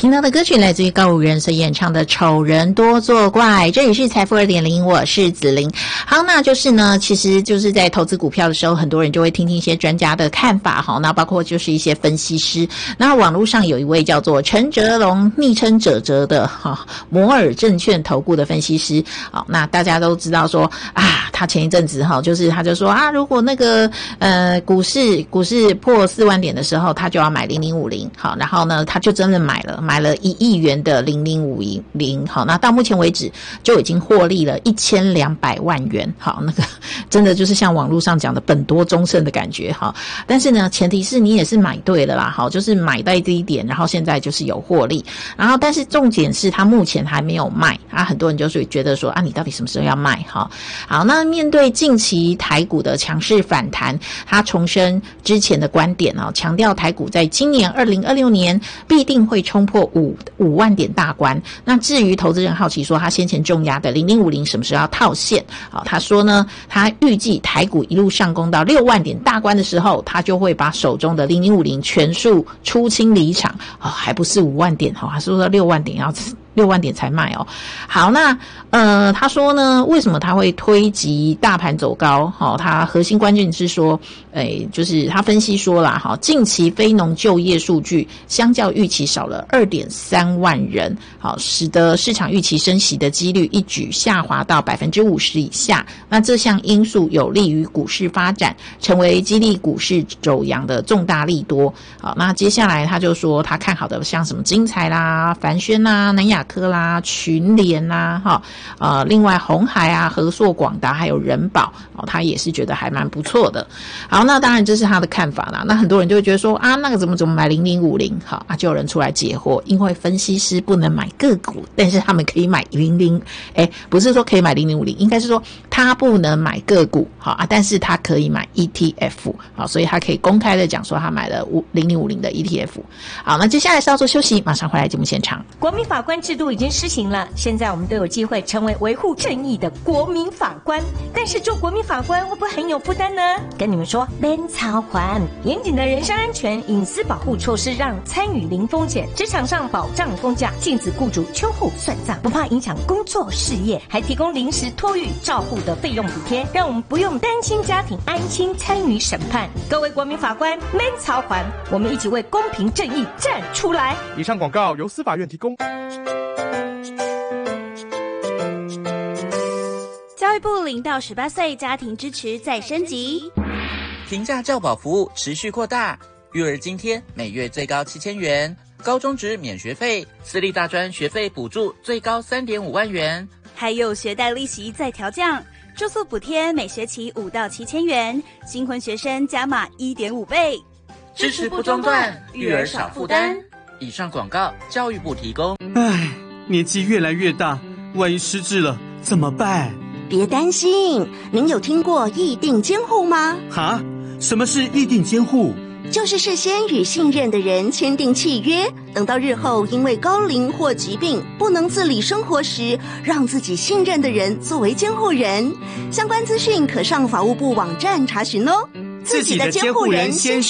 听到的歌曲来自于告五人所演唱的《丑人多作怪》，这里是财富 2.0， 我是子玲。好，那就是呢，其实就是在投资股票的时候，很多人就会听听一些专家的看法，好，那包括就是一些分析师。那网络上有一位叫做陈哲龙，昵称哲哲的摩尔证券投顾的分析师，好，那大家都知道说啊，他前一阵子就是他就说啊，如果那个股市破4万点的时候，他就要买0050，好，然后呢，他就真的买了1亿元的0050，好，那到目前为止就已经获利了1200万元，好，那个真的就是像网络上讲的本多终胜的感觉，好，但是呢，前提是你也是买对了啦，好，就是买在低点，然后现在就是有获利，然后但是重点是他目前还没有卖啊，很多人就是觉得说啊，你到底什么时候要卖？好，那面对近期台股的强势反弹，他重申之前的观点强调台股在今年2026年必定会冲破5万点大关。那至于投资人好奇说他先前重压的0050什么时候要套现，他说呢，他预计台股一路上攻到6万点大关的时候，他就会把手中的0050全数出清离场，还不是5万点，他说到6万点要6万点才卖哦。好，那他说呢，为什么他会推及大盘走高？他核心关键是说，就是他分析说啦，近期非农就业数据相较预期少了2.3万人，好，使得市场预期升息的几率一举下滑到50%以下。那这项因素有利于股市发展，成为激励股市走扬的重大利多。好，那接下来他就说他看好的像什么精彩啦、凡轩啦、南亚科啦、群联啦，另外鸿海啊、和硕、广达还有人保，他也是觉得还蛮不错的。好，那当然这是他的看法啦。那很多人就会觉得说啊，那个怎么买0050？好啊，就有人出来解惑，因为分析师不能买个股，但是他们可以买不是说可以买0050，应该是说他不能买个股，好啊，但是他可以买 ETF， 好，所以他可以公开的讲说他买了0050的 ETF。好，那接下来稍作休息，马上回来节目现场。 国民法官制度已经施行了，现在我们都有机会成为维护正义的国民法官。但是做国民法官会不会很有负担呢？跟你们说，免操还严谨的人身安全隐私保护措施，让参与零风险，职场上保障公假，禁止雇主秋后算账，不怕影响工作事业，还提供临时托育照护的费用补贴，让我们不用担心家庭，安心参与审判。各位国民法官，免操还，我们一起为公平正义站出来。 以上广告由司法院提供。 教育部0到18岁家庭支持再升级， 平价教保服务持续扩大，育儿津贴每月最高7000元，高中职免学费，私立大专学费补助最高3.5万元， 还有学贷利息再调降，住宿补贴每学期5到7000元，新婚学生加码1.5倍， 支持不中断，育儿少负担。以上广告教育部提供。 唉，年纪越来越大，万一失智了怎么办？ 别担心，您有听过议定监护吗？ 哈？什么是议定监护？ 就是事先与信任的人签订契约，等到日后因为高龄或疾病不能自理生活时，让自己信任的人作为监护人。相关资讯可上法务部网站查询哦。 自己的监护人先